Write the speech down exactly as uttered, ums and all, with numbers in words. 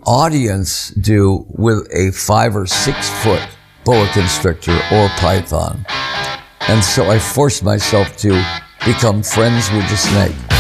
audience do with a five or six foot boa constrictor or python. And so I forced myself to become friends with the snake.